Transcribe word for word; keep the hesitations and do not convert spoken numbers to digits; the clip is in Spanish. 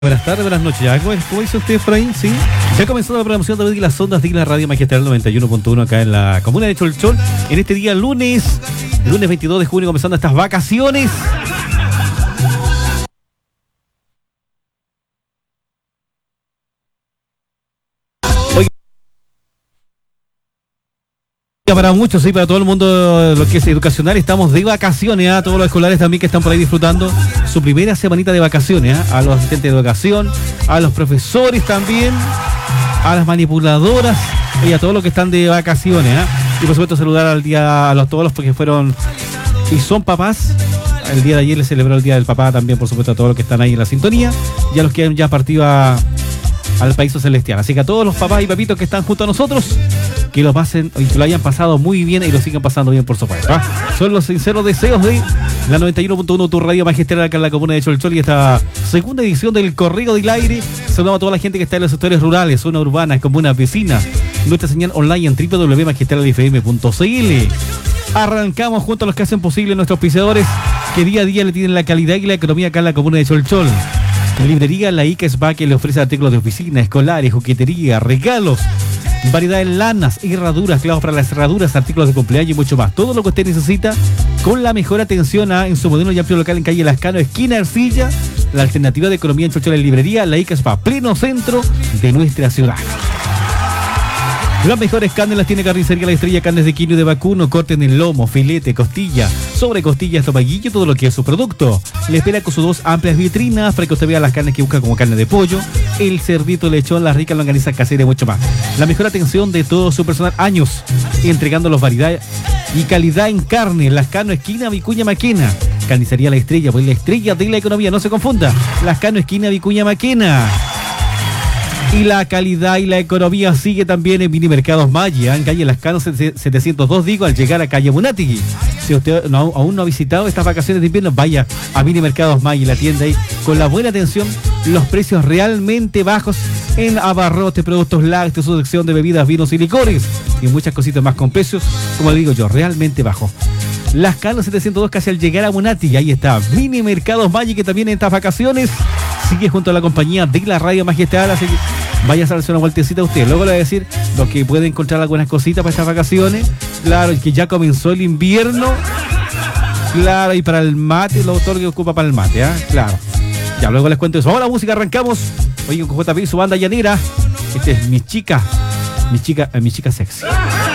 Buenas tardes, buenas noches. ¿Ya? ¿Cómo, cómo dice usted por ahí? Sí. Ya comenzó la programación de las ondas de la Radio Magistral noventa y uno punto uno acá en la comuna de Cholchol. En este día lunes, lunes veintidós de junio, comenzando estas vacaciones. Para muchos, sí, para todo el mundo lo que es educacional, estamos de vacaciones, ¿eh? Todos los escolares también que están por ahí disfrutando su primera semanita de vacaciones, ¿eh? A los asistentes de educación, a los profesores también, a las manipuladoras y a todos los que están de vacaciones, ¿eh? Y por supuesto saludar al día a los todos los que fueron y son papás. El día de ayer les celebró el Día del Papá también, por supuesto, a todos los que están ahí en la sintonía y a los que han ya partido a, al Paraíso Celestial. Así que a todos los papás y papitos que están junto a nosotros, que lo pasen y que lo hayan pasado muy bien y lo sigan pasando bien, por supuesto, ¿eh? Son los sinceros deseos de la noventa y uno punto uno, tu radio magistral acá en la comuna de Cholchol, y esta segunda edición del Correo del Aire. Saludamos a toda la gente que está en los sectores rurales, zona urbana, comunas vecinas. Nuestra señal online en doble u doble u doble u punto magistral f m punto c l. Arrancamos junto a los que hacen posible nuestros auspiciadores, que día a día le tienen la calidad y la economía acá en la comuna de Cholchol. Librería La Ica Spa, que le ofrece artículos de oficina, escolares, juguetería, regalos, variedad en lanas, herraduras, clavos para las herraduras, artículos de cumpleaños y mucho más. Todo lo que usted necesita con la mejor atención a, en su moderno y amplio local en calle Lascano, esquina Ercilla. La alternativa de economía en Cholchol, en librería La Ica Spa, pleno centro de nuestra ciudad. Las mejores carnes las tiene Carnicería La Estrella, carnes de quino y de vacuno, corte en el lomo, filete, costilla, sobre costilla, estomaguillo, todo lo que es su producto. Le espera con sus dos amplias vitrinas para que usted vea las carnes que busca, como carne de pollo, el cerdito, lechón, la rica longaniza casera y mucho más. La mejor atención de todo su personal, años entregando los variedades y calidad en carne. Lascano, esquina Vicuña Maquena. Carnicería La Estrella, pues la estrella de la economía, no se confunda. Lascano, esquina Vicuña Maquena. Y la calidad y la economía sigue también en Mini Mercados Maya, en calle Lascano setecientos dos, digo, al llegar a calle Munatigui. Si usted no, aún no ha visitado estas vacaciones de invierno, vaya a Mini Mercados Maya, la tienda ahí, con la buena atención, los precios realmente bajos en abarrotes, productos lácteos, su sección de bebidas, vinos y licores, y muchas cositas más con precios, como le digo yo, realmente bajos. Lascano setecientos dos, casi al llegar a Munatigui, ahí está Mini Mercados Maya, que también en estas vacaciones sigue junto a la compañía de la Radio Magistral, así que vaya a hacerse una vueltecita a usted. Luego le voy a decir lo que puede encontrar algunas cositas para estas vacaciones. Claro, que ya comenzó el invierno. Claro, y para el mate, lo autor que ocupa para el mate, ¿eh? Claro. Ya luego les cuento eso. Vamos a la música, arrancamos. Oye, con J P y su banda llanera. Este es mi chica, mi chica, eh, mi chica sexy.